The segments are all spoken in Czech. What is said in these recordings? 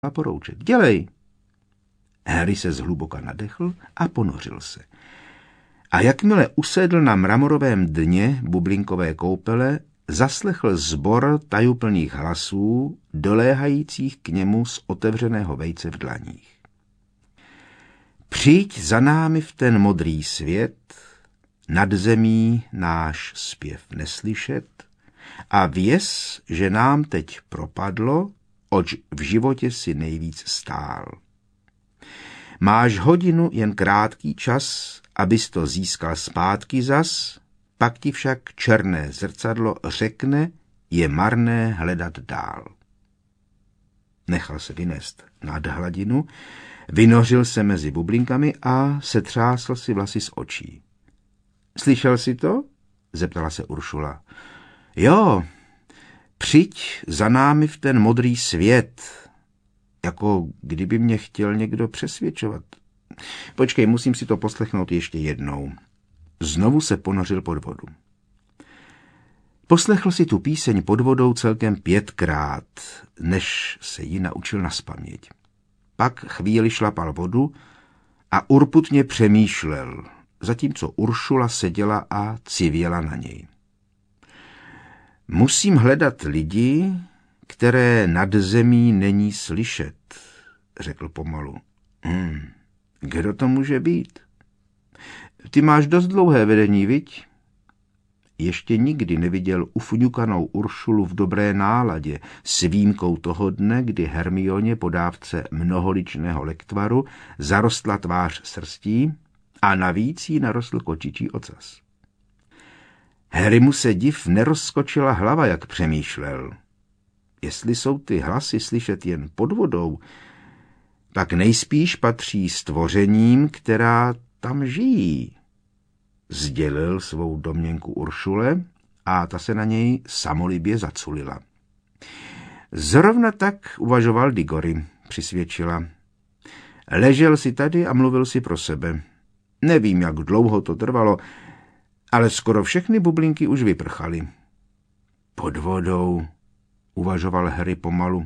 poroučet. Dělej. Harry se zhluboka nadechl a ponořil se. A jakmile usedl na mramorovém dně bublinkové koupele, zaslechl sbor tajuplných hlasů, doléhajících k němu z otevřeného vejce v dlaních. Přijď za námi v ten modrý svět, nad zemí náš zpěv neslyšet a věz, že nám teď propadlo, oč v životě si nejvíc stál. Máš hodinu jen krátký čas, abys to získal zpátky zas, pak ti však černé zrcadlo řekne, je marné hledat dál. Nechal se vynést nad hladinu, vynořil se mezi bublinkami a setřásl si vlasy z očí. Slyšel jsi to? Zeptala se Uršula. Jo, přijď za námi v ten modrý svět, jako kdyby mě chtěl někdo přesvědčovat. Počkej, musím si to poslechnout ještě jednou. Znovu se ponořil pod vodu. Poslechl si tu píseň pod vodou celkem 5krát, než se ji naučil nazpaměť. Pak chvíli šlapal vodu a urputně přemýšlel, zatímco Uršula seděla a civěla na něj. Musím hledat lidi, které nad zemí není slyšet, řekl pomalu. Kdo to může být? Ty máš dost dlouhé vedení, viď? Ještě nikdy neviděl ufňukanou Uršulu v dobré náladě, s výjimkou toho dne, kdy Hermioně po dávce mnoholičného lektvaru zarostla tvář srstí a navíc jí narostl kočičí ocas. Harrymu se div nerozskočila hlava, jak přemýšlel. Jestli jsou ty hlasy slyšet jen pod vodou, pak nejspíš patří stvořením, která tam žijí. Sdělil svou domněnku Uršule a ta se na něj samolibě zaculila. Zrovna tak uvažoval Digory, přisvědčila. Ležel si tady a mluvil si pro sebe. Nevím, jak dlouho to trvalo, ale skoro všechny bublinky už vyprchaly. Pod vodou, uvažoval Harry pomalu.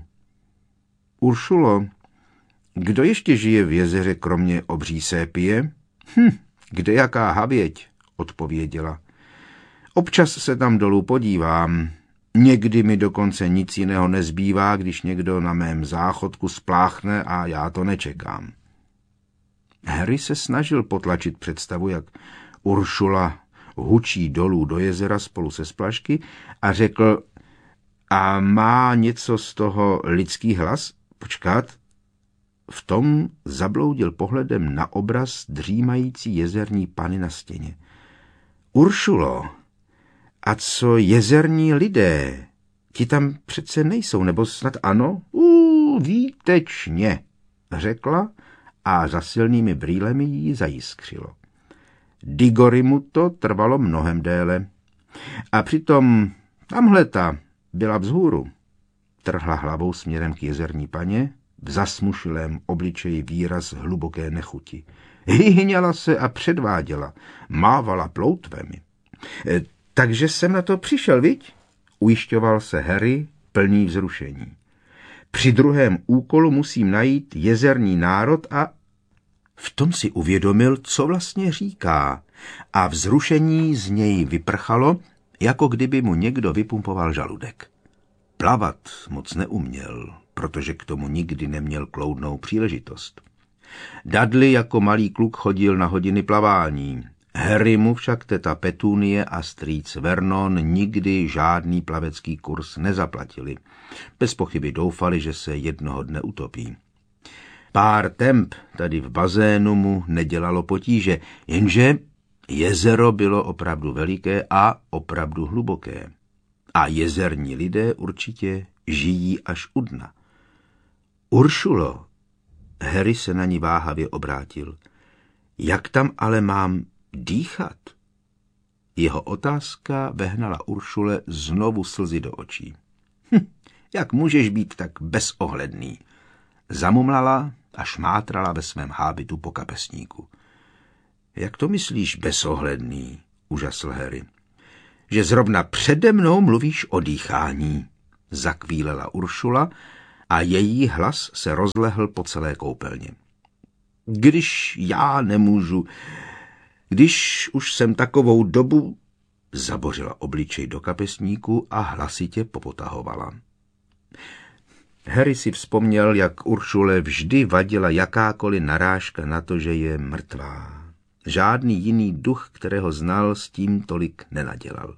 Uršulo, kdo ještě žije v jezeře kromě obří sépie? Kde jaká havěť, odpověděla. Občas se tam dolů podívám. Někdy mi dokonce nic jiného nezbývá, když někdo na mém záchodku spláchne a já to nečekám. Harry se snažil potlačit představu, jak Uršula hučí dolů do jezera spolu se splašky a řekl, a má něco z toho lidský hlas? Počkat. V tom zabloudil pohledem na obraz dřímající jezerní panny na stěně. Uršulo, a co jezerní lidé? Ti tam přece nejsou, nebo snad ano? Výtečně, řekla a za silnými brýlemi jí zajiskřilo. Digory mu to trvalo mnohem déle. A přitom tamhleta byla vzhůru. Trhla hlavou směrem k jezerní paně, v zasmušilém obličeji výraz hluboké nechuti. Hyhňala se a předváděla, mávala ploutvemi. Takže jsem na to přišel, viď? Ujišťoval se Harry, plný vzrušení. Při druhém úkolu musím najít jezerní národ a v tom si uvědomil, co vlastně říká, a vzrušení z něj vyprchalo, jako kdyby mu někdo vypumpoval žaludek. Plavat moc neuměl, protože k tomu nikdy neměl kloudnou příležitost. Dudley jako malý kluk chodil na hodiny plavání. Harry mu však teta Petunie a strýc Vernon nikdy žádný plavecký kurz nezaplatili. Bez pochyby doufali, že se jednoho dne utopí. Pár temp tady v bazénu mu nedělalo potíže, jenže jezero bylo opravdu veliké a opravdu hluboké. A jezerní lidé určitě žijí až u dna. Uršulo, Harry se na ní váhavě obrátil. Jak tam ale mám dýchat? Jeho otázka vehnala Uršule znovu slzy do očí. Jak můžeš být tak bezohledný? Zamumlala a šmátrala ve svém hábitu po kapesníku. Jak to myslíš bezohledný? Užasl Harry. Že zrovna přede mnou mluvíš o dýchání, zakvílela Uršula a její hlas se rozlehl po celé koupelně. Když já nemůžu, když už jsem takovou dobu, zabořila obličej do kapesníku a hlasitě popotahovala. Harry si vzpomněl, jak Uršule vždy vadila jakákoliv narážka na to, že je mrtvá. Žádný jiný duch, kterého znal, s tím tolik nenadělal.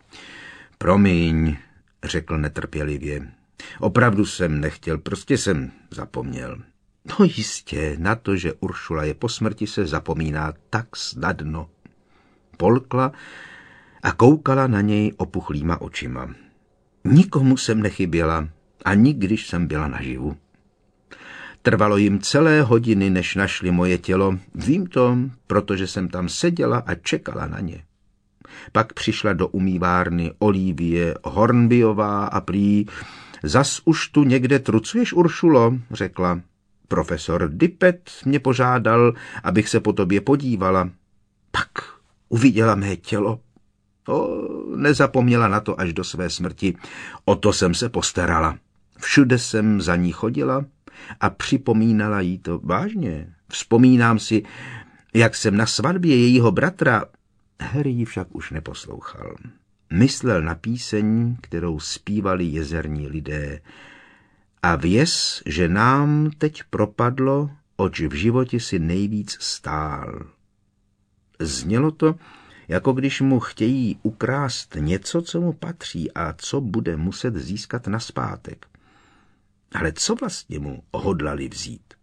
Promiň, řekl netrpělivě. Opravdu jsem nechtěl, prostě jsem zapomněl. No jistě, na to, že Uršula je po smrti, se zapomíná tak snadno. Polkla a koukala na něj opuchlýma očima. Nikomu jsem nechyběla, ani když jsem byla naživu. Trvalo jim celé hodiny, než našli moje tělo. Vím to, protože jsem tam seděla a čekala na ně. Pak přišla do umývárny Olivie Hornbyová a prý, zas už tu někde trucuješ, Uršulo, řekla. Profesor Dippet mě požádal, abych se po tobě podívala. Pak uviděla mé tělo. Nezapomněla na to až do své smrti. O to jsem se postarala. Všude jsem za ní chodila a připomínala jí to vážně. Vzpomínám si, jak jsem na svatbě jejího bratra... Harry ji však už neposlouchal. Myslel na píseň, kterou zpívali jezerní lidé. A věz, že nám teď propadlo, oč v životě si nejvíc stál. Znělo to, jako když mu chtějí ukrást něco, co mu patří a co bude muset získat nazpátek. Ale co vlastně mu hodlali vzít?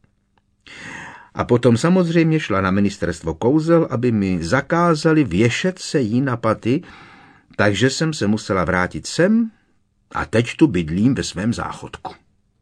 A potom samozřejmě šla na ministerstvo kouzel, aby mi zakázali věšet se jí na paty, takže jsem se musela vrátit sem a teď tu bydlím ve svém záchodku.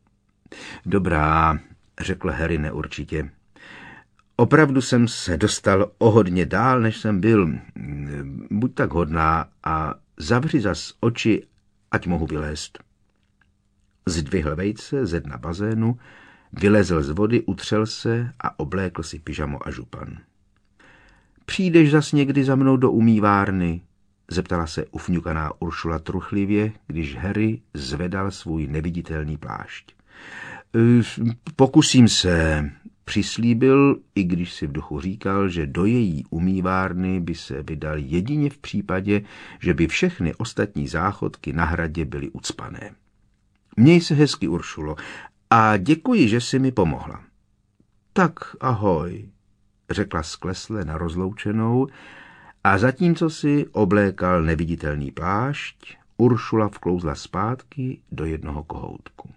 Dobrá, řekl Harry neurčitě. Opravdu jsem se dostal o hodně dál, než jsem byl. Buď tak hodná a zavři zas oči, ať mohu vylézt. Zdvihl vejce ze dna bazénu, vylezl z vody, utřel se a oblékl si pyžamo a župan. Přijdeš zas někdy za mnou do umývárny? Zeptala se ufňukaná Uršula truchlivě, když Harry zvedal svůj neviditelný plášť. Pokusím se, přislíbil, i když si v duchu říkal, že do její umývárny by se vydal jedině v případě, že by všechny ostatní záchodky na hradě byly ucpané. Měj se hezky, Uršulo, a děkuji, že jsi mi pomohla. Tak ahoj, řekla sklesle na rozloučenou a zatímco si oblékal neviditelný plášť, Uršula vklouzla zpátky do jednoho kohoutku.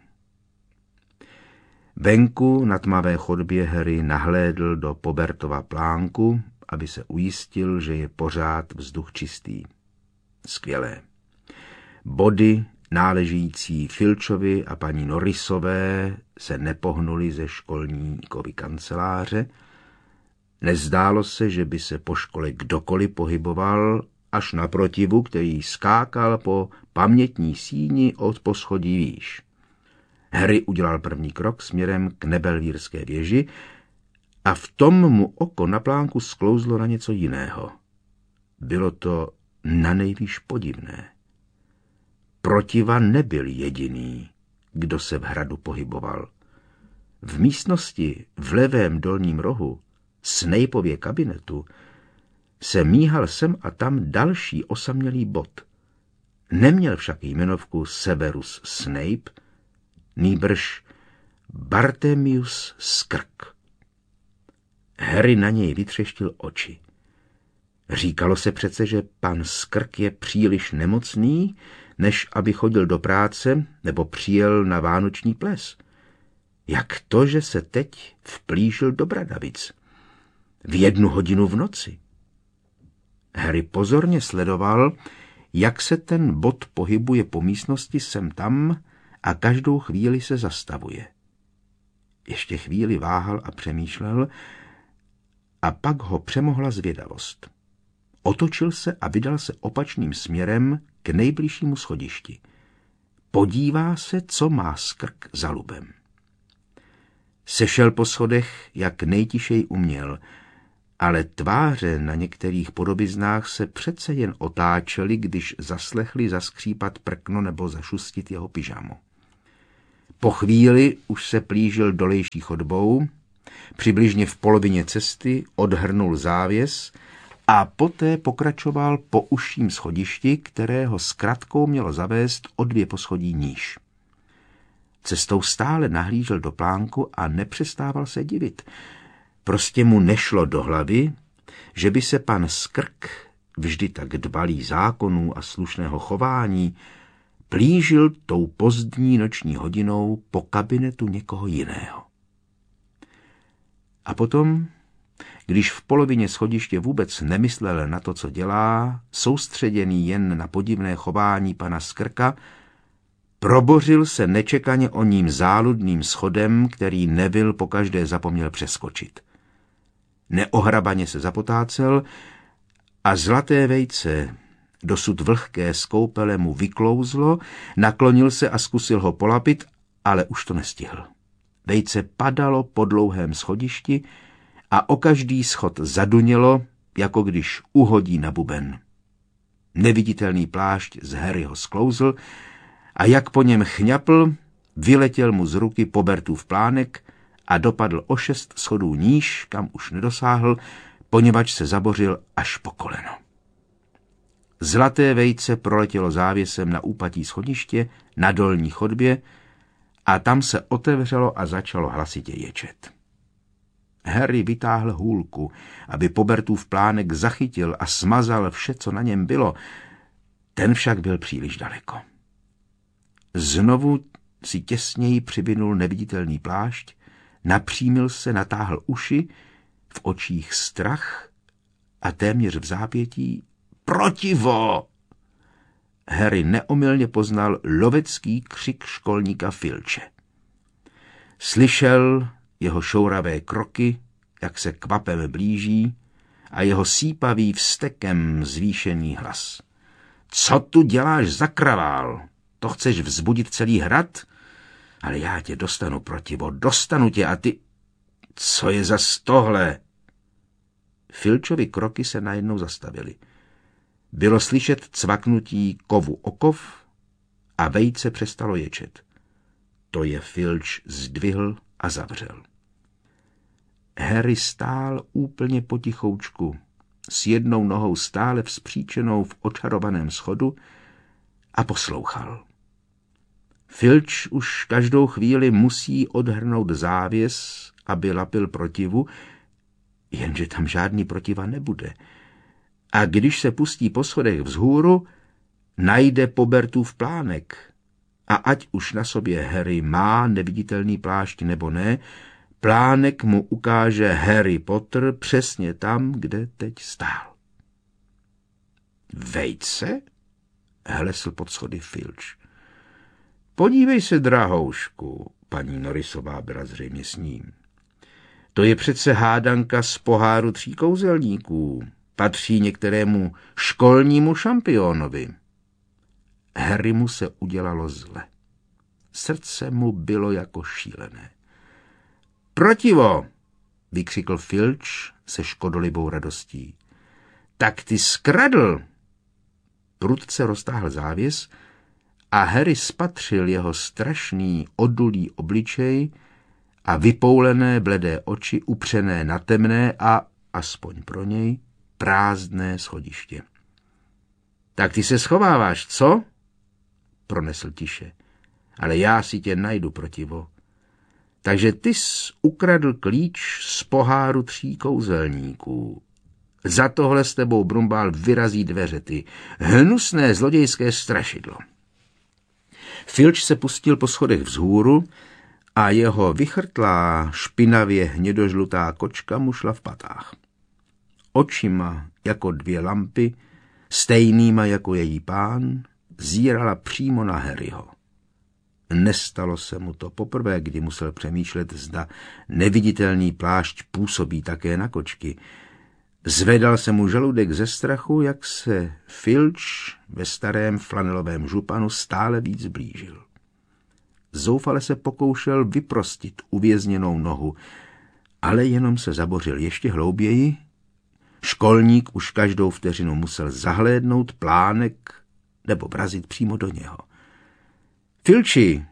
Venku na tmavé chodbě Harry nahlédl do Pobertova plánku, aby se ujistil, že je pořád vzduch čistý. Skvělé. Body náležející Filčovi a paní Norrisové se nepohnuly ze školníkovy kanceláře. Nezdálo se, že by se po škole kdokoliv pohyboval, až naprotivu, který skákal po pamětní síni od poschodí výš. Harry udělal první krok směrem k Nebelvírské věži a v tom mu oko na plánku sklouzlo na něco jiného. Bylo to nanejvýš podivné. Protiva nebyl jediný, kdo se v hradu pohyboval. V místnosti v levém dolním rohu Snapeově kabinetu se míhal sem a tam další osamělý bod. Neměl však jmenovku Severus Snape, nýbrž Bartemius Skrk. Harry na něj vytřeštil oči. Říkalo se přece, že pan Skrk je příliš nemocný, než aby chodil do práce nebo přijel na vánoční ples. Jak to, že se teď vplížil do Bradavic? V 1 hodinu v noci. Harry pozorně sledoval, jak se ten bod pohybuje po místnosti sem tam a každou chvíli se zastavuje. Ještě chvíli váhal a přemýšlel a pak ho přemohla zvědavost. Otočil se a vydal se opačným směrem k nejbližšímu schodišti. Podívá se, co má Skrk za lubem. Sešel po schodech, jak nejtišej uměl, ale tváře na některých podobiznách se přece jen otáčely, když zaslechli zaskřípat prkno nebo zašustit jeho pyžamo. Po chvíli už se plížil dolejší chodbou, přibližně v polovině cesty odhrnul závěs a poté pokračoval po užším schodišti, kterého s kratkou mělo zavést o 2 poschodí níž. Cestou stále nahlížel do plánku a nepřestával se divit. Prostě mu nešlo do hlavy, že by se pan Skrk, vždy tak dbalý zákonů a slušného chování, plížil tou pozdní noční hodinou po kabinetu někoho jiného. A potom, když v polovině schodiště vůbec nemyslel na to, co dělá, soustředěný jen na podivné chování pana Skrka, probořil se nečekaně o ním záludným schodem, který Neville pokaždé zapomněl přeskočit. Neohrabaně se zapotácel a zlaté vejce, dosud vlhké z koupele, mu vyklouzlo, naklonil se a zkusil ho polapit, ale už to nestihl. Vejce padalo po dlouhém schodišti a o každý schod zadunělo, jako když uhodí na buben. Neviditelný plášť z Harryho sklouzl a jak po něm chňapl, vyletěl mu z ruky Pobertův plánek a dopadl o 6 schodů níž, kam už nedosáhl, poněvadž se zabořil až po koleno. Zlaté vejce proletělo závěsem na úpatí schodiště na dolní chodbě a tam se otevřelo a začalo hlasitě ječet. Harry vytáhl hůlku, aby Pobertův plánek zachytil a smazal vše, co na něm bylo. Ten však byl příliš daleko. Znovu si těsněji přivinul neviditelný plášť, napřímil se, natáhl uši, v očích strach a téměř v zápětí protivo! Harry neomylně poznal lovecký křik školníka Filče. Slyšel jeho šouravé kroky, jak se kvapem blíží, a jeho sípavý vztekem zvýšený hlas. Co tu děláš za kravál? To chceš vzbudit celý hrad? Ale já tě dostanu, protivo, dostanu tě a ty... Co je za tohle? Filčovi kroky se najednou zastavily. Bylo slyšet cvaknutí kovu o kov a vejce přestalo ječet. To je Filč zdvihl a zavřel. Harry stál úplně potichoučku, s jednou nohou stále vzpříčenou v očarovaném schodu a poslouchal. Filč už každou chvíli musí odhrnout závěs, aby lapil protivu, jenže tam žádný protiva nebude. A když se pustí po schodech vzhůru, najde Pobertův plánek. A ať už na sobě Harry má neviditelný plášť nebo ne, plánek mu ukáže Harry Potter přesně tam, kde teď stál. Vejce? Hlesl pod schody Filč. Podívej se, drahoušku, paní Norrisová byla zřejmě s ním. To je přece hádanka z poháru 3 kouzelníků. Patří některému školnímu šampionovi. Harrymu se udělalo zle. Srdce mu bylo jako šílené. Protivo, vykřikl Filč se škodolibou radostí. Tak ty skradl. Prudce roztáhl závěs a Harry spatřil jeho strašný odulý obličej a vypoulené bledé oči upřené na temné a, aspoň pro něj, prázdné schodiště. Tak ty se schováváš, co? Pronesl tiše. Ale já si tě najdu, protivo. Takže ty jsi ukradl klíč z poháru 3 kouzelníků. Za tohle s tebou Brumbál vyrazí dveře, ty hnusné zlodějské strašidlo. Filč se pustil po schodech vzhůru a jeho vychrtlá, špinavě hnědožlutá kočka mu šla v patách. Očima jako 2 lampy, stejnýma jako její pán, zírala přímo na Harryho. Nestalo se mu to poprvé, kdy musel přemýšlet, zda neviditelný plášť působí také na kočky. Zvedal se mu žaludek ze strachu, jak se Filč ve starém flanelovém županu stále víc blížil. Zoufale se pokoušel vyprostit uvězněnou nohu, ale jenom se zabořil ještě hlouběji. Školník už každou vteřinu musel zahlédnout plánek nebo vrazit přímo do něho. Filči,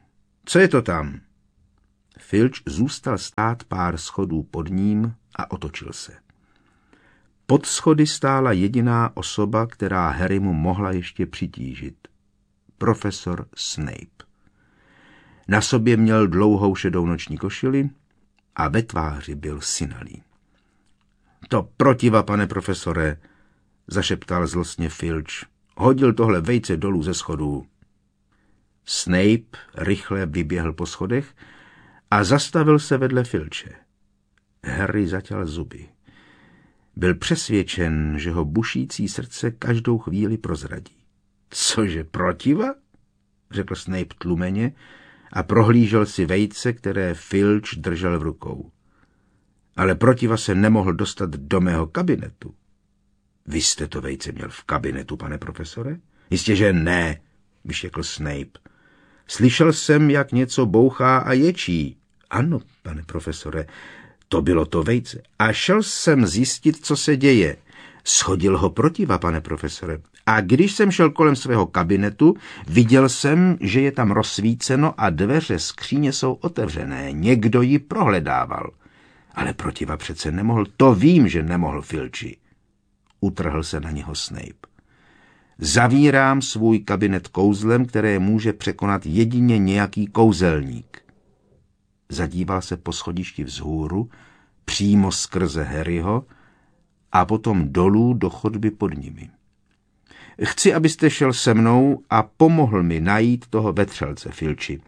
Co je to tam? Filč zůstal stát pár schodů pod ním a otočil se. Pod schody stála jediná osoba, která Harrymu mohla ještě přitížit. Profesor Snape. Na sobě měl dlouhou šedou noční košili a ve tváři byl synalý. To protiva, pane profesore, zašeptal zlostně Filč. Hodil tohle vejce dolů ze schodů. Snape rychle vyběhl po schodech a zastavil se vedle Filče. Harry zaťal zuby. Byl přesvědčen, že ho bušící srdce každou chvíli prozradí. Cože, protiva? Řekl Snape tlumeně a prohlížel si vejce, které Filč držel v rukou. Ale protiva se nemohl dostat do mého kabinetu. Vy jste to vejce měl v kabinetu, pane profesore? Jistě, že ne, vyštěkl Snape. Slyšel jsem, jak něco bouchá a ječí. Ano, pane profesore, to bylo to vejce. A šel jsem zjistit, co se děje. Shodil ho protiva, pane profesore. A když jsem šel kolem svého kabinetu, viděl jsem, že je tam rozsvíceno a dveře skříně jsou otevřené. Někdo ji prohledával. Ale protiva přece nemohl. To vím, že nemohl, Filči. Utrhl se na něho Snape. Zavírám svůj kabinet kouzlem, které může překonat jedině nějaký kouzelník. Zadíval se po schodišti vzhůru, přímo skrze Harryho a potom dolů do chodby pod nimi. Chci, abyste šel se mnou a pomohl mi najít toho vetřelce, Filči.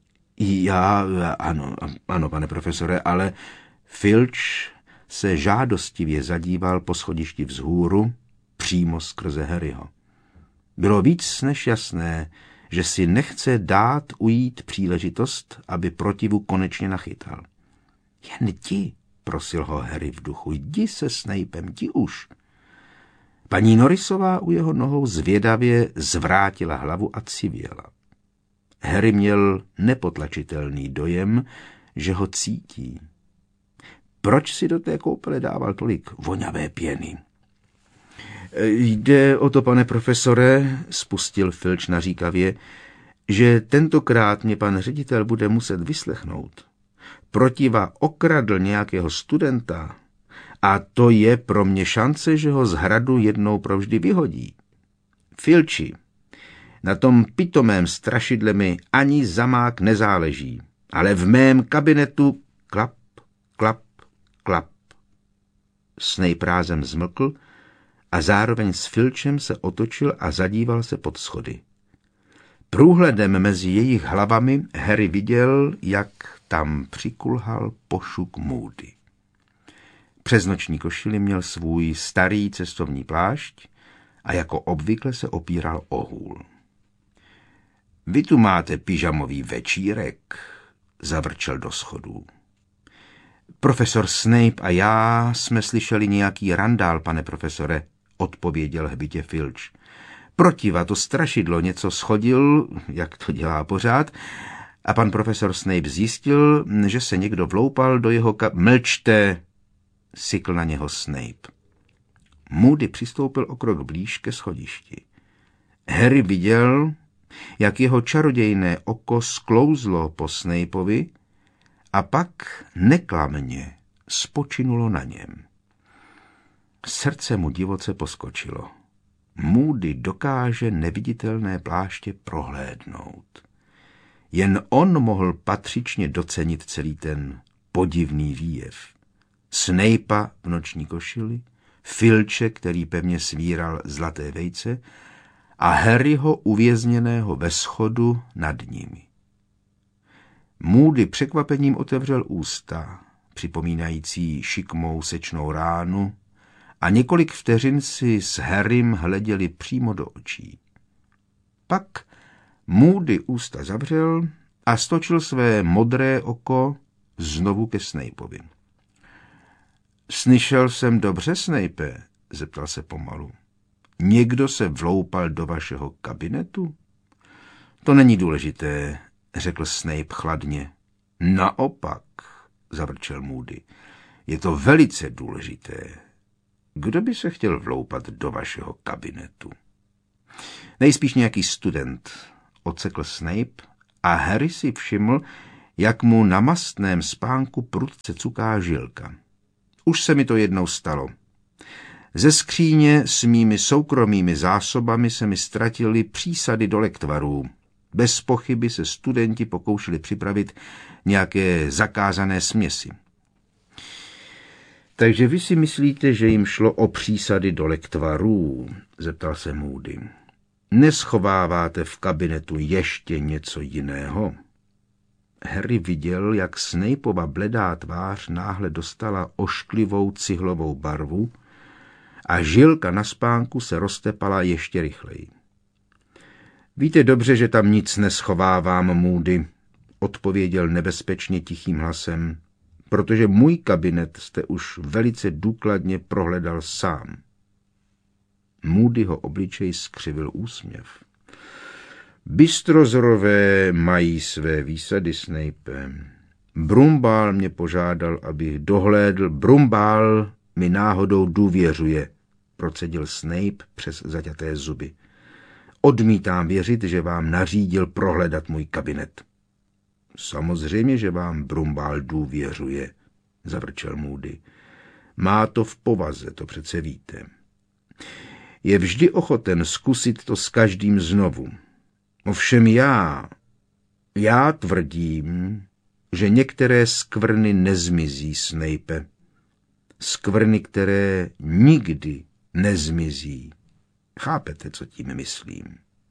Ano, pane profesore, ale Filč se žádostivě zadíval po schodišti vzhůru, přímo skrze Harryho. Bylo víc než jasné, že si nechce dát ujít příležitost, aby protivu konečně nachytal. Jen jdi, prosil ho Harry v duchu, jdi se Snapem, jdi už. Paní Norrisová u jeho nohou zvědavě zvrátila hlavu a civěla. Harry měl nepotlačitelný dojem, že ho cítí. Proč si do té koupele dával tolik voňavé pěny? Jde o to, pane profesore, spustil Filč naříkavě, že tentokrát mě pan ředitel bude muset vyslechnout. Protiva okradl nějakého studenta a to je pro mě šance, že ho z hradu jednou provždy vyhodí. Filči, na tom pitomém strašidle mi ani zamák nezáleží, ale v mém kabinetu klap, klap, klap. Snape rázem zmlkl a zároveň s Filčem se otočil a zadíval se pod schody. Průhledem mezi jejich hlavami Harry viděl, jak tam přikulhal pošuk Moody. Přes noční košili měl svůj starý cestovní plášť a jako obvykle se opíral o hůl. Vy tu máte pyžamový večírek, zavrčel do schodů. Profesor Snape a já jsme slyšeli nějaký randál, pane profesore, odpověděl hbitě Filč. Protiva to strašidlo něco schodil, jak to dělá pořád, a pan profesor Snape zjistil, že se někdo vloupal do jeho Mlčte, sykl na něho Snape. Moody přistoupil o krok blíž ke schodišti. Harry viděl, jak jeho čarodějné oko sklouzlo po Snapeovi a pak neklamně spočinulo na něm. Srdce mu divoce poskočilo. Moody dokáže neviditelné pláště prohlédnout. Jen on mohl patřičně docenit celý ten podivný výjev. Snape'a v noční košili, Filče, který pevně svíral zlaté vejce, a Harryho uvězněného ve schodu nad nimi. Moody překvapením otevřel ústa, připomínající šikmou sečnou ránu, a několik vteřin si s Harrym hleděli přímo do očí. Pak Moody ústa zavřel a stočil své modré oko znovu ke Snapeovi. Slyšel jsem dobře, Snape? Zeptal se pomalu. Někdo se vloupal do vašeho kabinetu? To není důležité, řekl Snape chladně. Naopak, zavrčel Moody, je to velice důležité. Kdo by se chtěl vloupat do vašeho kabinetu? Nejspíš nějaký student, odsekl Snape a Harry si všiml, jak mu na mastném spánku prudce cuká žilka. Už se mi to jednou stalo. Ze skříně s mými soukromými zásobami se mi ztratily přísady do lektvarů. Bez pochyby se studenti pokoušeli připravit nějaké zakázané směsi. Takže vy si myslíte, že jim šlo o přísady do lektvarů? Zeptal se Moody. Neschováváte v kabinetu ještě něco jiného? Harry viděl, jak Snapeova bledá tvář náhle dostala ošklivou cihlovou barvu a žilka na spánku se roztepala ještě rychleji. Víte dobře, že tam nic neschovávám, Moody, odpověděl nebezpečně tichým hlasem, protože můj kabinet jste už velice důkladně prohledal sám. Moodyho obličej skřivil úsměv. Bystrozorové mají své výsady, Snape. Brumbál mě požádal, abych dohlédl. Brumbál mi náhodou důvěřuje, procedil Snape přes zaťaté zuby. Odmítám věřit, že vám nařídil prohledat můj kabinet. Samozřejmě, že vám Brumbál důvěřuje, zavrčel Moody. Má to v povaze, to přece víte. Je vždy ochoten zkusit to s každým znovu. Ovšem já tvrdím, že některé skvrny nezmizí, Snape. Skvrny, které nikdy nezmizí. Chápete, co tím myslím?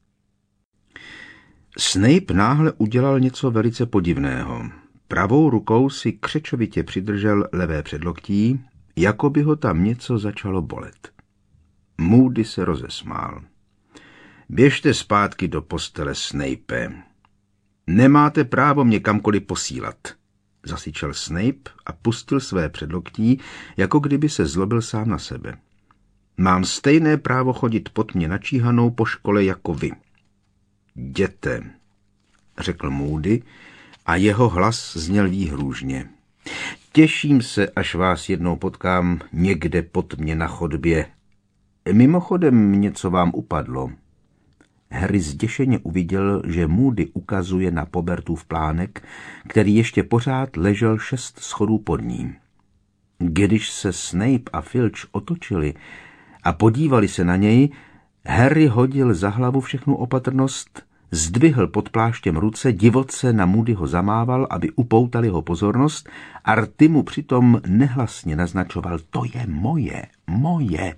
Snape náhle udělal něco velice podivného. Pravou rukou si křečovitě přidržel levé předloktí, jako by ho tam něco začalo bolet. Moody se rozesmál. Běžte zpátky do postele, Snape. Nemáte právo mě kamkoliv posílat, zasyčel Snape a pustil své předloktí, jako kdyby se zlobil sám na sebe. Mám stejné právo chodit pod mě načíhanou po škole jako vy. Jděte, řekl Moody a jeho hlas zněl výhrůžně. Těším se, až vás jednou potkám někde pod mě na chodbě. Mimochodem něco vám upadlo. Harry zděšeně uviděl, že Moody ukazuje na Pobertův plánek, který ještě pořád ležel 6 schodů pod ním. Když se Snape a Filch otočili a podívali se na něj, Harry hodil za hlavu všechnu opatrnost, zdvihl pod pláštěm ruce, divoce na Moodyho zamával, aby upoutal jeho pozornost, a rty mu přitom nehlasně naznačoval, to je moje.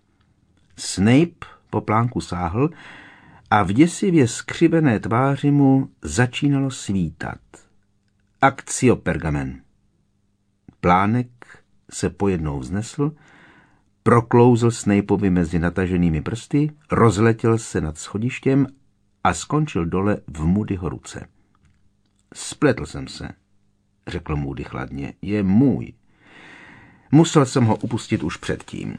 Snape po plánku sáhl a v děsivě skřivené tváři mu začínalo svítat. Actio pergamen. Plánek se pojednou vznesl, proklouzl Snapeovi mezi nataženými prsty, rozletěl se nad schodištěm a skončil dole v Moodyho ruce. Spletl jsem se, řekl Moody chladně, je můj. Musel jsem ho upustit už předtím.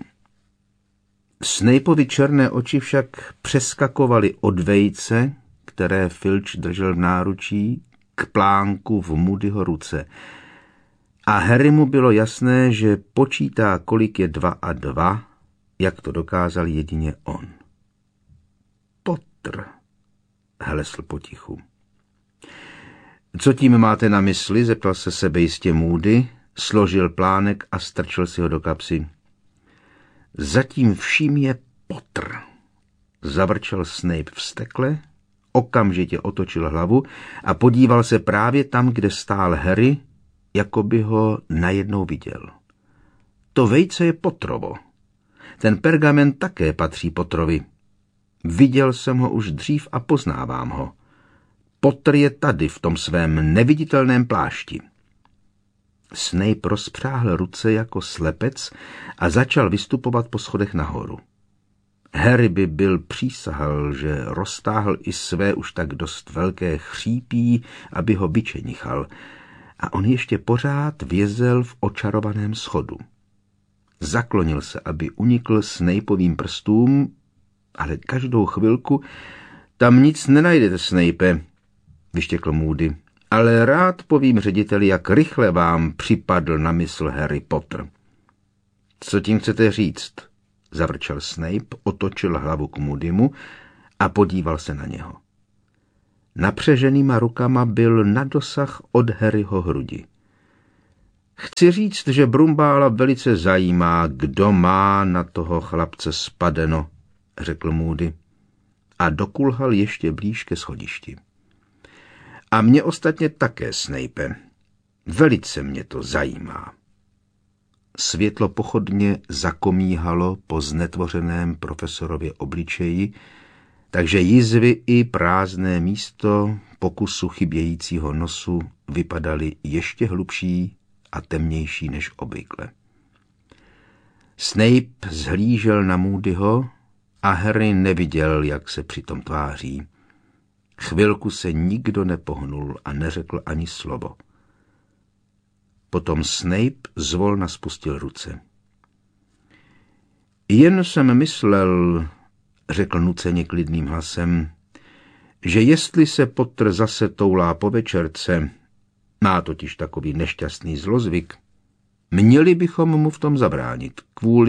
Snapeovi černé oči však přeskakovaly od vejce, které Filch držel v náručí, k plánku v Moodyho ruce. A Harrymu bylo jasné, že počítá, kolik je 2 a 2, jak to dokázal jedině on. Potter, hlesl potichu. Co tím máte na mysli? Zeptal se sebejistě Moody, složil plánek a strčil si ho do kapsy. Zatím vším je Potter, zavrčel Snape vztekle, okamžitě otočil hlavu a podíval se právě tam, kde stál Harry, jako by ho najednou viděl. To vejce je Potterovo. Ten pergamen také patří Potterovi. Viděl jsem ho už dřív a poznávám ho. Potter je tady v tom svém neviditelném plášti. Snape rozpřáhl ruce jako slepec a začal vystupovat po schodech nahoru. Harry by byl přísahal, že roztáhl i své už tak dost velké chřípí, aby ho vyčenichal, a on ještě pořád vězel v očarovaném schodu. Zaklonil se, aby unikl Snapeovým prstům, ale každou chvilku tam nic nenajdete, Snape, vyštěkl Moody, ale rád povím řediteli, jak rychle vám připadl na mysl Harry Potter. Co tím chcete říct? Zavrčel Snape, otočil hlavu k Moodymu a podíval se na něho. napřeženýma rukama byl na dosah od Harryho hrudi. Chci říct, že Brumbála velice zajímá, kdo má na toho chlapce spadeno, řekl Moody a dokulhal ještě blíž ke schodišti. A mě ostatně také, Snape. Velice mě to zajímá. Světlo pochodně zakomíhalo po znetvořeném profesorově obličeji, takže jizvy i prázdné místo pokusu chybějícího nosu vypadaly ještě hlubší a temnější než obvykle. Snape zhlížel na Moodyho a Harry neviděl, jak se přitom tváří. Chvilku se nikdo nepohnul a neřekl ani slovo. Potom Snape zvolna spustil ruce. Jen jsem myslel, řekl nuceně klidným hlasem, že jestli se Potter zase toulá po večerce, má totiž takový nešťastný zlozvyk, měli bychom mu v tom zabránit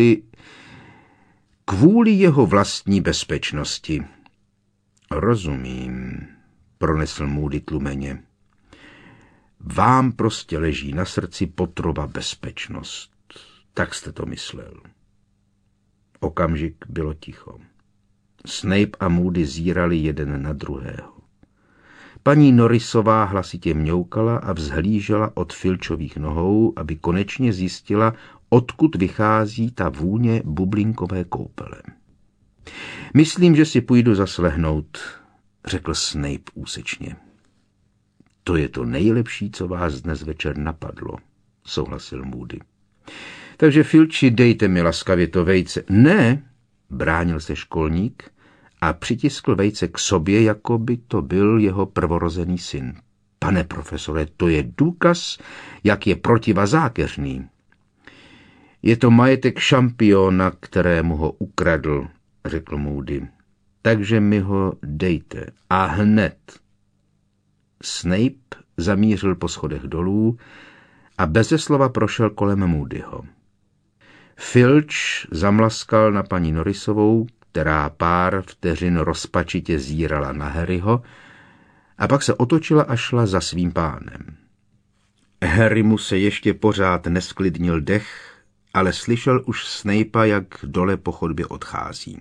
kvůli jeho vlastní bezpečnosti. Rozumím, pronesl Moody tlumeně. Vám prostě leží na srdci Potterova bezpečnost. Tak jste to myslel. Okamžik bylo ticho. Snape a Moody zírali jeden na druhého. Paní Norrisová hlasitě mňoukala a vzhlížela od Filčových nohou, aby konečně zjistila, odkud vychází ta vůně bublinkové koupele. Myslím, že si půjdu zaslehnout, řekl Snape úsečně. To je to nejlepší, co vás dnes večer napadlo, souhlasil Moody. Takže Filči, dejte mi laskavě to vejce. Ne, bránil se školník a přitiskl vejce k sobě, jako by to byl jeho prvorozený syn. Pane profesore, to je důkaz, jak je protivazákeřný. Je to majetek šampiona, kterému ho ukradl, řekl Moody. Takže mi ho dejte. A hned. Snape zamířil po schodech dolů a beze slova prošel kolem Moodyho. Filč zamlaskal na paní Norrisovou, která pár vteřin rozpačitě zírala na Harryho, a pak se otočila a šla za svým pánem. Harry mu se ještě pořád nesklidnil dech, ale slyšel už Snape'a, jak dole po chodbě odchází.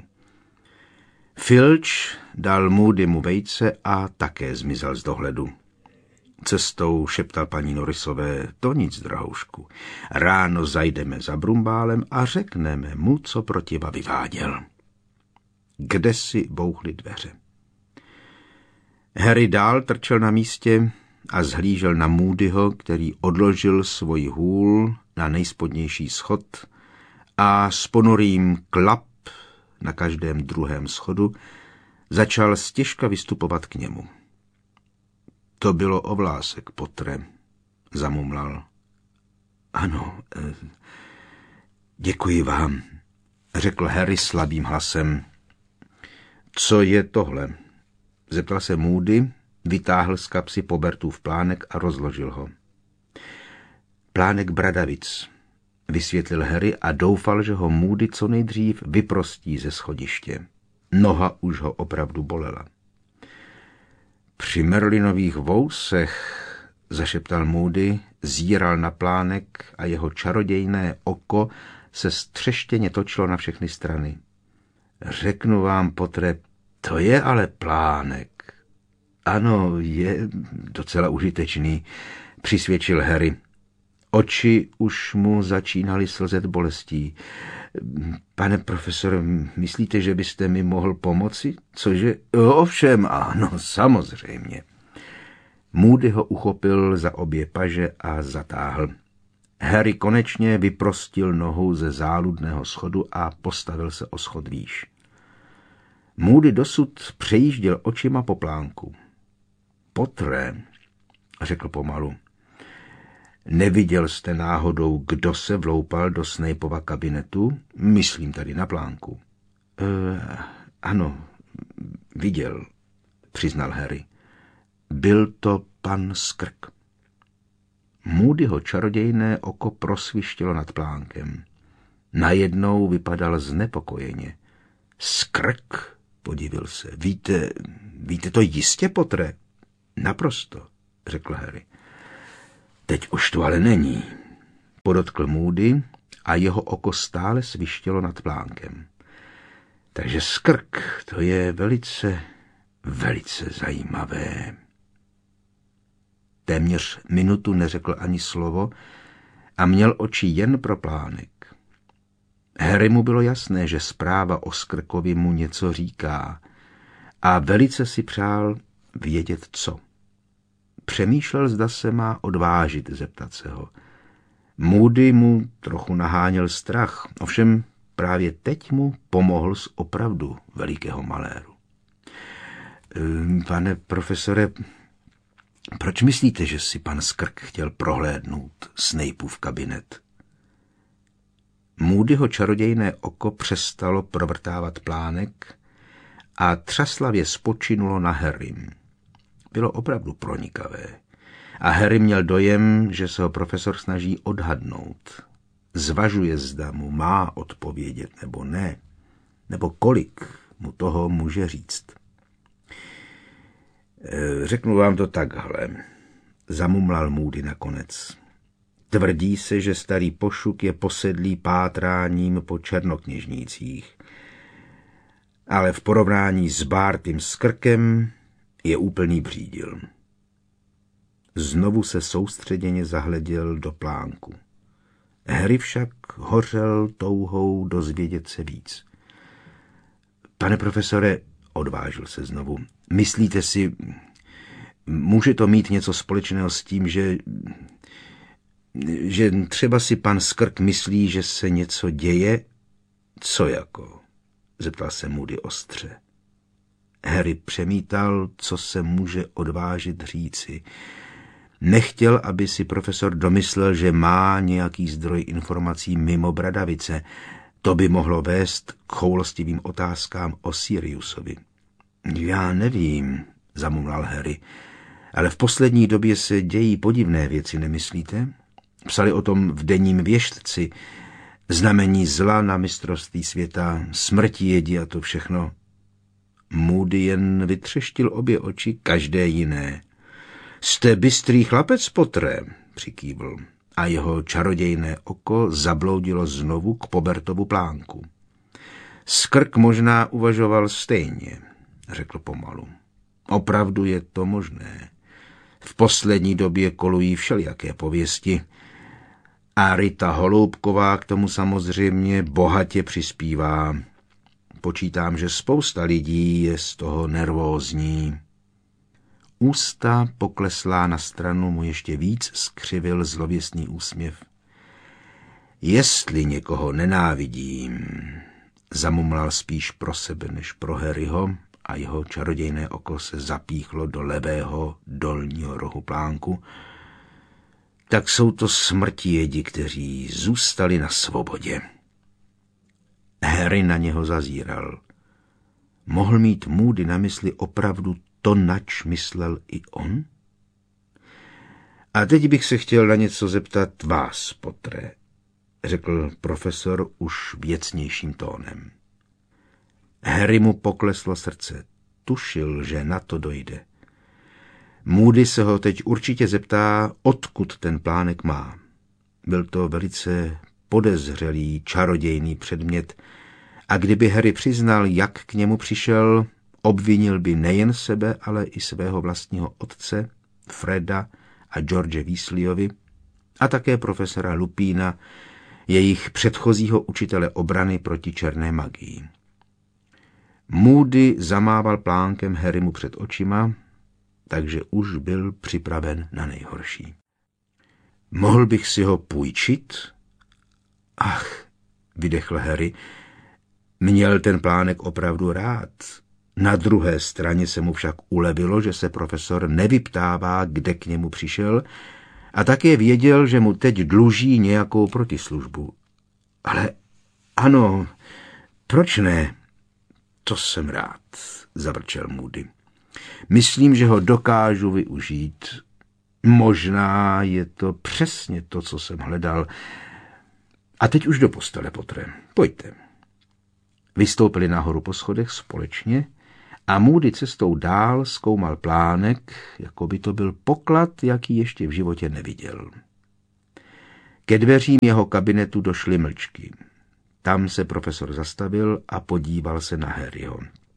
Filč dal Moodymu vejce a také zmizel z dohledu. Cestou šeptal paní Norrisové, to nic, drahoušku. Ráno zajdeme za Brumbálem a řekneme mu, co protiva vyváděl. Kde si bouchly dveře. Harry dál trčel na místě a zhlížel na Moodyho, který odložil svůj hůl na nejspodnější schod a s ponurým klap na každém druhém schodu začal stěžka vystupovat k němu. To bylo o vlásek, Pottere, zamumlal. Ano, děkuji vám, řekl Harry slabým hlasem. Co je tohle? Zeptal se Moody, vytáhl z kapsy Pobertův plánek a rozložil ho. Plánek bradavic, vysvětlil Harry a doufal, že ho Moody co nejdřív vyprostí ze schodiště. Noha už ho opravdu bolela. Při Merlinových vousech, zašeptal Moody, zíral na plánek a jeho čarodějné oko se střeštěně točilo na všechny strany. Řeknu vám, Pottere, to je ale plánek. Ano, je docela užitečný, přisvědčil Harry. Oči už mu začínaly slzet bolestí. Pane profesore, myslíte, že byste mi mohl pomoci? Cože? Ovšem, ano, samozřejmě. Moody ho uchopil za obě paže a zatáhl. Harry konečně vyprostil nohou ze záludného schodu a postavil se o schod výš. Moody dosud přejížděl očima po plánku. Pottere, řekl pomalu, neviděl jste náhodou, kdo se vloupal do Snapeova kabinetu? Myslím tady na plánku. Ano, viděl, přiznal Harry. Byl to pan Skrk. Moodyho čarodějné oko prosvištělo nad plánkem. Najednou vypadal znepokojeně. Skrk, podivil se. Víte to jistě, Pottere? Naprosto, řekl Harry. Teď už to ale není, podotkl Moody a jeho oko stále svištělo nad plánkem. Takže skrk, to je velice, velice zajímavé. Téměř minutu neřekl ani slovo a měl oči jen pro plánek. Harry mu bylo jasné, že zpráva o skrkovi mu něco říká a velice si přál vědět, co. Přemýšlel, zda se má odvážit zeptat se ho. Moody mu trochu naháněl strach, ovšem právě teď mu pomohl z opravdu velikého maléru. Pane profesore, proč myslíte, že si pan Skrk chtěl prohlédnout Snapeův kabinet? Moodyho čarodějné oko přestalo provrtávat plánek a třaslavě spočinulo na Harrym. Bylo opravdu pronikavé a Harry měl dojem, že se ho profesor snaží odhadnout. Zvažuje, zda mu má odpovědět nebo ne, nebo kolik mu toho může říct. Řeknu vám to takhle, zamumlal Moody nakonec. Tvrdí se, že starý Pošuk je posedlý pátráním po černokněžnících, ale v porovnání s Bartym Skrkem je úplný břídil. Znovu se soustředěně zahleděl do plánku. Harry však hořel touhou dozvědět se víc. Pane profesore, odvážil se znovu, myslíte si, může to mít něco společného s tím, že třeba si pan Skrk myslí, že se něco děje? Co jako? Zeptal se Moody ostře. Harry přemítal, co se může odvážit říci. Nechtěl, aby si profesor domyslel, že má nějaký zdroj informací mimo Bradavice. To by mohlo vést k choulostivým otázkám o Siriusovi. Já nevím, zamumlal Harry, ale v poslední době se dějí podivné věci, nemyslíte? Psali o tom v denním Věštci, znamení zla na mistrovství světa, smrti jedi a to všechno. Moody jen vytřeštil obě oči, každé jiné. Jste bystrý chlapec, Pottere, přikývl a jeho čarodějné oko zabloudilo znovu k Pobertovu plánku. Skrk možná uvažoval stejně, řekl pomalu. Opravdu je to možné. V poslední době kolují všelijaké pověsti a Rita Holoubková k tomu samozřejmě bohatě přispívá. Počítám, že spousta lidí je z toho nervózní. Ústa pokleslá na stranu mu ještě víc skřivil zlověstný úsměv. Jestli někoho nenávidím, zamumlal spíš pro sebe než pro Harryho a jeho čarodějné oko se zapíchlo do levého dolního rohu plánku, tak jsou to smrtivědi, kteří zůstali na svobodě. Harry na něho zazíral. Mohl mít Moody na mysli opravdu to, nač myslel i on? A teď bych se chtěl na něco zeptat vás, Pottere, řekl profesor už věcnějším tónem. Harry mu pokleslo srdce. Tušil, že na to dojde. Moody se ho teď určitě zeptá, odkud ten plánek má. Byl to velice podezřelý, čarodějný předmět a kdyby Harry přiznal, jak k němu přišel, obvinil by nejen sebe, ale i svého vlastního otce, Freda a George Weasleyovy a také profesora Lupína, jejich předchozího učitele obrany proti černé magii. Moody zamával plánkem Harrymu před očima, takže už byl připraven na nejhorší. Mohl bych si ho půjčit? Ach, vydechl Harry, měl ten plánek opravdu rád. Na druhé straně se mu však ulevilo, že se profesor nevyptává, kde k němu přišel, a také věděl, že mu teď dluží nějakou protislužbu. Ale ano, proč ne? To jsem rád, zavrčel Moody. Myslím, že ho dokážu využít. Možná je to přesně to, co jsem hledal. A teď už do postele, Pottere. Pojďte. Vystoupili nahoru po schodech společně a Moody cestou dál zkoumal plánek, jako by to byl poklad, jaký ještě v životě neviděl. Ke dveřím jeho kabinetu došly mlčky. Tam se profesor zastavil a podíval se na Harryho.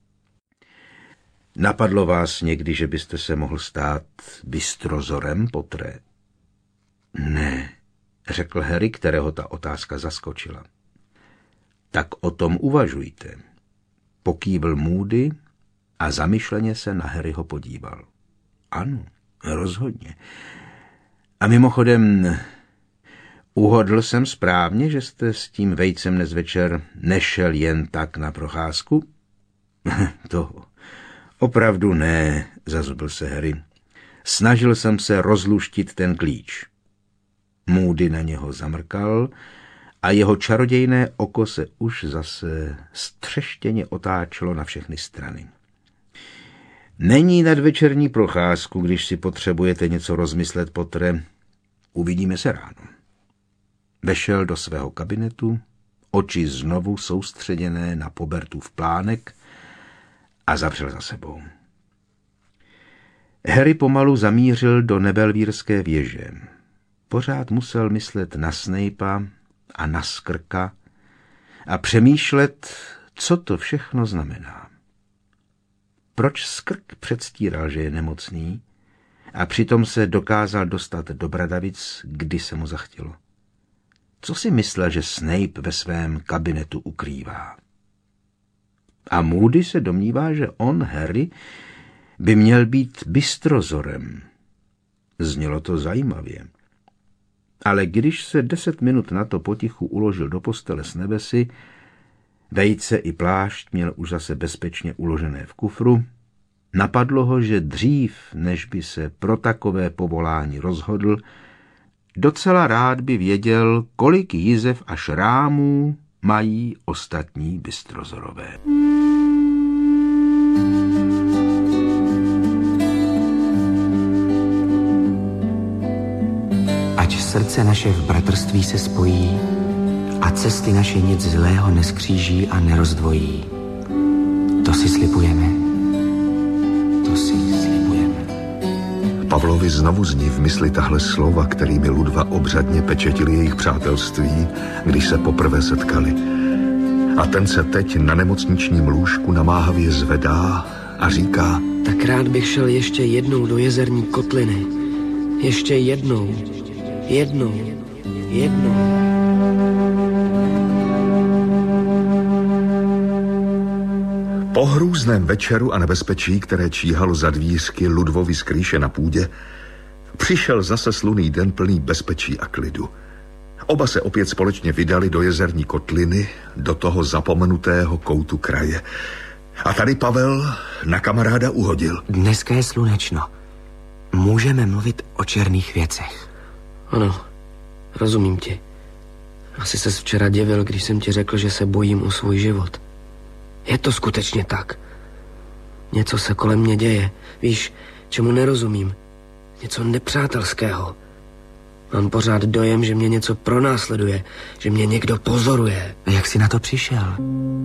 Napadlo vás někdy, že byste se mohl stát bystrozorem, Pottere? Ne, řekl Harry, kterého ta otázka zaskočila. Tak o tom uvažujte. Pokývl Moody a zamyšleně se na Harryho podíval. Ano, rozhodně. A mimochodem, uhodl jsem správně, že jste s tím vejcem dnes večer nešel jen tak na procházku? To opravdu ne, zazubl se Harry. Snažil jsem se rozluštit ten klíč. Moody na něho zamrkal a jeho čarodějné oko se už zase střeštěně otáčelo na všechny strany. Není nadvečerní procházku, když si potřebujete něco rozmyslet, Pottere. Uvidíme se ráno. Vešel do svého kabinetu, oči znovu soustředěné na Pobertův plánek a zavřel za sebou. Harry pomalu zamířil do Nebelvírské věže. Pořád musel myslet na Snapea a na Skrka a přemýšlet, co to všechno znamená. Proč Skrk předstíral, že je nemocný, a přitom se dokázal dostat do Bradavic, kdy se mu zachtělo? Co si myslel, že Snape ve svém kabinetu ukrývá? A Moody se domnívá, že on, Harry, by měl být bystrozorem. Znělo to zajímavě. Ale když se 10 minut na to potichu uložil do postele s nebesy, vejce i plášť měl už zase bezpečně uložené v kufru, napadlo ho, že dřív, než by se pro takové povolání rozhodl, docela rád by věděl, kolik jizev a šrámů mají ostatní bystrozorové. Ať srdce naše v bratrství se spojí a cesty naše nic zlého neskříží a nerozdvojí. To si slibujeme. To si slibujeme. Pavlovi znovu zní v mysli tahle slova, kterými Ludva obřadně pečetili jejich přátelství, když se poprvé setkali. A ten se teď na nemocničním lůžku namáhavě zvedá a říká: Tak rád bych šel ještě jednou do Jezerní kotliny. Ještě jednou. Po hrůzném večeru a nebezpečí, které číhalo za dvířky Ludvovi skrýše na půdě, přišel zase slunný den plný bezpečí a klidu. Oba se opět společně vydali do Jezerní kotliny, do toho zapomenutého koutu kraje. A tady Pavel na kamaráda uhodil. Dneska je slunečno. Můžeme mluvit o černých věcech. Ano, rozumím ti. Asi ses včera divil, když jsem ti řekl, že se bojím o svůj život. Je to skutečně tak. Něco se kolem mě děje. Víš, čemu nerozumím? Něco nepřátelského. Mám pořád dojem, že mě něco pronásleduje, že mě někdo pozoruje. A jak jsi na to přišel?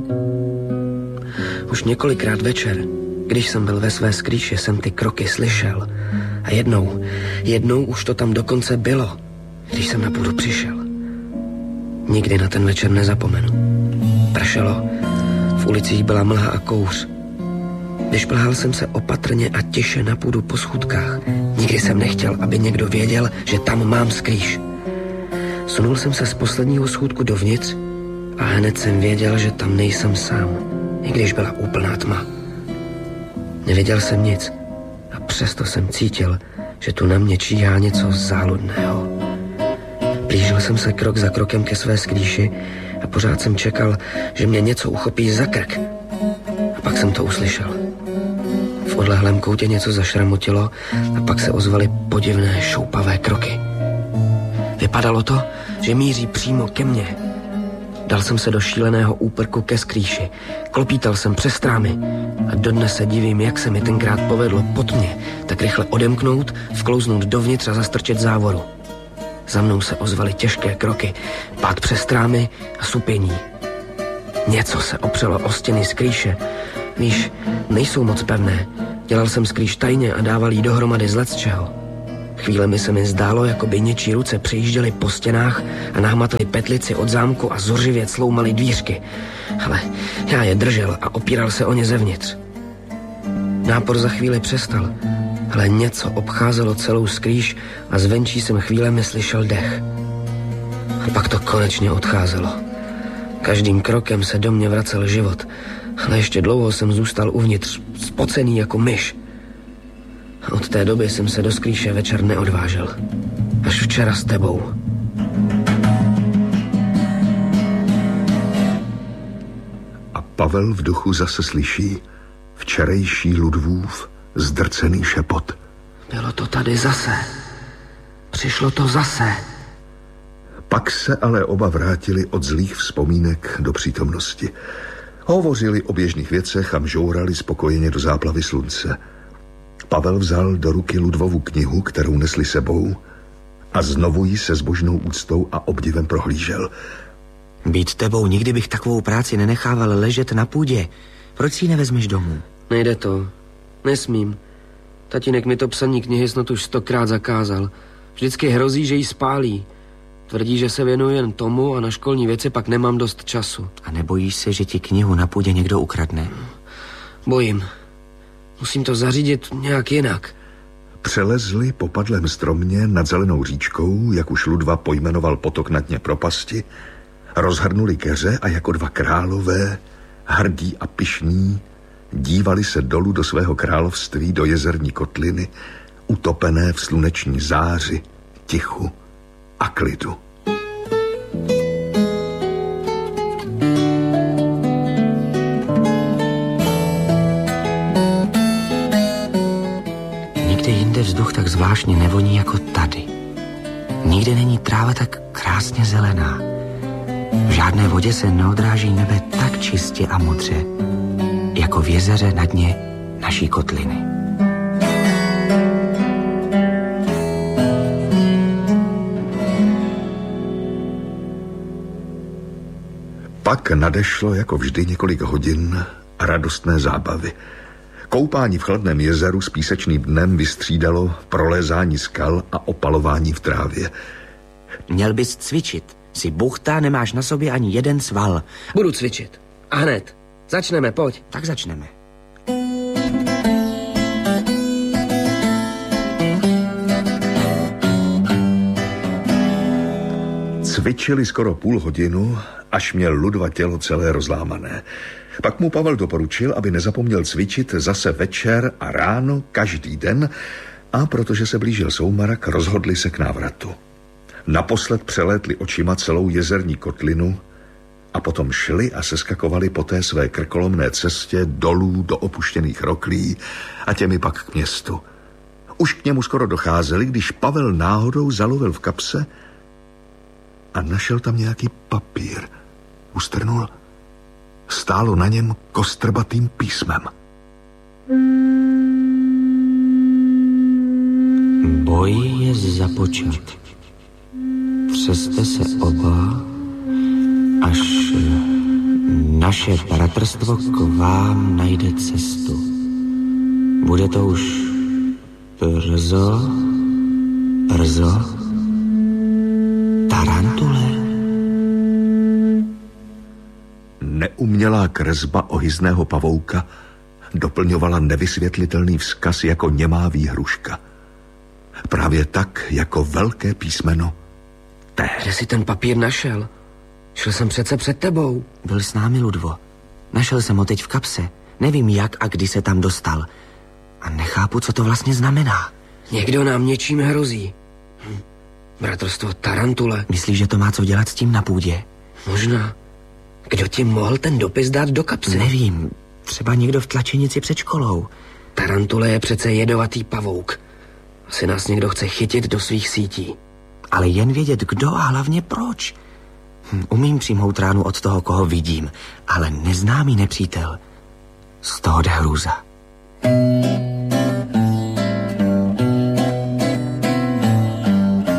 Už několikrát večer, když jsem byl ve své skrýši, jsem ty kroky slyšel. A jednou už to tam dokonce bylo, když jsem na půdu přišel. Nikdy na ten večer nezapomenu. Pršelo, v ulicích byla mlha a kouř. Vyšplhal jsem se opatrně a tiše na půdu po schůdkách. Nikdy jsem nechtěl, aby někdo věděl, že tam mám skrýš. Sunul jsem se z posledního schůdku dovnitř a hned jsem věděl, že tam nejsem sám, i když byla úplná tma. Neviděl jsem nic a přesto jsem cítil, že tu na mě číhá něco záludného. Blížil jsem se krok za krokem ke své skrýši a pořád jsem čekal, že mě něco uchopí za krk. A pak jsem to uslyšel. V odlehlém koutě něco zašramotilo a pak se ozvaly podivné šoupavé kroky. Vypadalo to, že míří přímo ke mně. Dal jsem se do šíleného úprku ke skrýši. Klopítal jsem přes trámy a dodnes se divím, jak se mi tenkrát povedlo po tmě tak rychle odemknout, vklouznout dovnitř a zastrčet závoru. Za mnou se ozvaly těžké kroky, pád přes trámy a supění. Něco se opřelo o stěny skrýše, Víš, nejsou moc pevné. Dělal jsem skrýš tajně a dával jí dohromady z lecčeho. Chvílemi se mi zdálo, jako by něčí ruce přejížděly po stěnách a nahmatali petlici od zámku a zuřivě cloumali dvířky. Ale já je držel a opíral se o ně zevnitř. Nápor za chvíli přestal, ale něco obcházelo celou skrýš a zvenčí jsem chvílemi slyšel dech. A pak to konečně odcházelo. Každým krokem se do mě vracel život, ale ještě dlouho jsem zůstal uvnitř, spocený jako myš. Od té doby jsem se do skrýše večer neodvážel. Až včera s tebou. A Pavel v duchu zase slyší včerejší Ludvův zdrcený šepot. Bylo to tady zase. Přišlo to zase. Pak se ale oba vrátili od zlých vzpomínek do přítomnosti. Hovořili o běžných věcech a mžourali spokojeně do záplavy slunce. Pavel vzal do ruky Ludvovu knihu, kterou nesli sebou, a znovu ji se zbožnou úctou a obdivem prohlížel. Být tebou, nikdy bych takovou práci nenechával ležet na půdě. Proč si ji nevezmeš domů? Nejde to. Nesmím. Tatínek mi to psaní knihy snad už 100krát zakázal. Vždycky hrozí, že ji spálí. Tvrdí, že se věnuji jen tomu a na školní věci pak nemám dost času. A nebojíš se, že ti knihu na půdě někdo ukradne? Bojím. Musím to zařídit nějak jinak. Přelezli po padlém stromě nad zelenou říčkou, jak už Ludva pojmenoval potok na dně propasti, rozhrnuli keře a jako dva králové, hrdí a pyšní, dívali se dolů do svého království, do jezerní kotliny, utopené v sluneční záři, tichu a klidu. Nikde jinde vzduch tak zvláštně nevoní jako tady. Nikde není tráva tak krásně zelená. V žádné vodě se neodráží nebe tak čistě a modře, jako v jezeře na dně naší kotliny. Pak nadešlo jako vždy několik hodin radostné zábavy. Koupání v chladném jezeru s písečným dnem vystřídalo prolézání skal a opalování v trávě. Měl bys cvičit. Jsi buchta, nemáš na sobě ani jeden sval. Budu cvičit. A hned. Začneme, pojď. Tak začneme. Cvičili skoro půl hodinu, až měl Ludva tělo celé rozlámané. Pak mu Pavel doporučil, aby nezapomněl cvičit zase večer a ráno každý den, a protože se blížil soumrak, rozhodli se k návratu. Naposled přelétli očima celou jezerní kotlinu a potom šli a seskakovali po té své krkolomné cestě dolů do opuštěných roklí a těmi pak k městu. Už k němu skoro docházeli, když Pavel náhodou zalovil v kapse a našel tam nějaký papír. Ustrnul. Stálo na něm kostrbatým písmem. Boj je započat. Třeste se oba, až naše bratrstvo k vám najde cestu. Bude to už brzo, tarantule. Neumělá kresba ohyzného pavouka doplňovala nevysvětlitelný vzkaz jako němá výhruška. Právě tak jako velké písmeno T. Kde jsi ten papír našel? Šel jsem přece před tebou. Byl s námi, Ludvo. Našel jsem ho teď v kapse. Nevím, jak a kdy se tam dostal. A nechápu, co to vlastně znamená. Někdo nám něčím hrozí. Bratrstvo tarantule. Myslíš, že to má co dělat s tím na půdě? Možná. Kdo ti mohl ten dopis dát do kapsy? Nevím. Třeba někdo v tlačenici před školou. Tarantule je přece jedovatý pavouk. Asi nás někdo chce chytit do svých sítí. Ale jen vědět, kdo a hlavně proč. Umím přijmout ránu od toho, koho vidím, ale neznámý nepřítel. Z toho jde hrůza.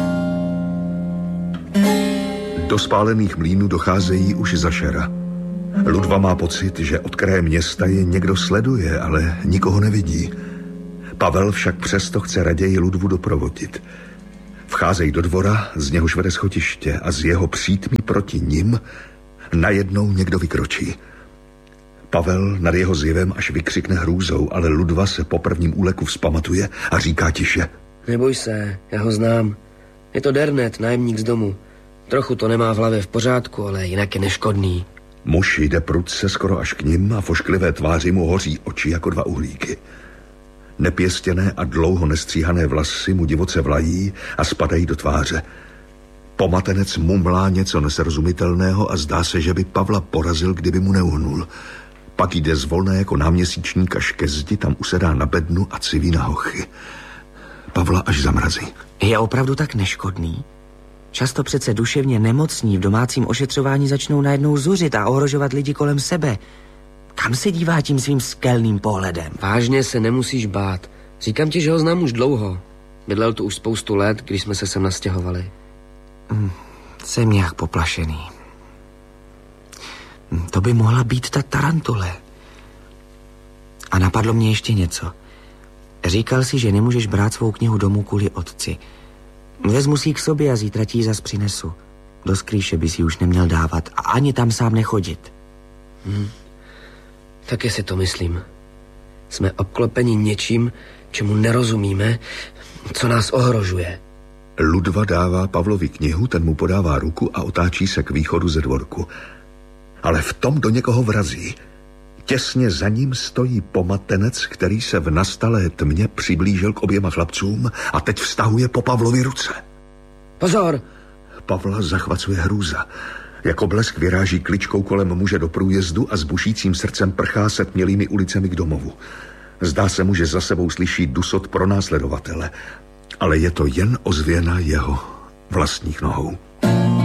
Do spálených mlýnů docházejí už za šera. Ludva má pocit, že od kraje města je někdo sleduje, ale nikoho nevidí. Pavel však přesto chce raději Ludvu doprovodit. Vcházejí do dvora, z něhož vede schodiště a z jeho přítmí proti nim najednou někdo vykročí. Pavel nad jeho zjevem až vykřikne hrůzou, ale Ludva se po prvním úleku vzpamatuje a říká tiše. Neboj se, já ho znám. Je to Dernet, nájemník z domu. Trochu to nemá v hlavě v pořádku, ale jinak je neškodný. Muž jde prudce skoro až k nim a v ošklivé tváři mu hoří oči jako dva uhlíky. Nepěstěné a dlouho nestříhané vlasy mu divoce vlají a spadají do tváře. Pomatenec mumlá něco nesrozumitelného a zdá se, že by Pavla porazil, kdyby mu neuhnul. Pak jde zvolna jako náměsíčník až ke zdi, tam usedá na bednu a civí na hochy. Pavla až zamrazí. Je opravdu tak neškodný? Často přece duševně nemocní v domácím ošetřování začnou najednou zuřit a ohrožovat lidi kolem sebe. Kam se dívá tím svým skelným pohledem? Vážně se nemusíš bát. Říkám ti, že ho znám už dlouho. Bydlel tu už spoustu let, když jsme se sem nastěhovali. Jsem nějak poplašený. To by mohla být ta tarantule. A napadlo mě ještě něco. Říkal si, že nemůžeš brát svou knihu domů kvůli otci. Vezmu si ji k sobě a zítra ti ji zas přinesu. Do skrýše bys ji už neměl dávat a ani tam sám nechodit. Taky si to myslím. Jsme obklopeni něčím, čemu nerozumíme, co nás ohrožuje. Ludva dává Pavlovi knihu, ten mu podává ruku a otáčí se k východu ze dvorku. Ale v tom do někoho vrazí. Těsně za ním stojí pomatenec, který se v nastalé tmě přiblížil k oběma chlapcům a teď vztahuje po Pavlovi ruce. Pozor! Pavla zachvacuje hrůza. Jako blesk vyráží kličkou kolem muže do průjezdu a s bušícím srdcem prchá setmělými ulicemi k domovu. Zdá se mu, že za sebou slyší dusot pronásledovatele, ale je to jen ozvěna jeho vlastních nohou.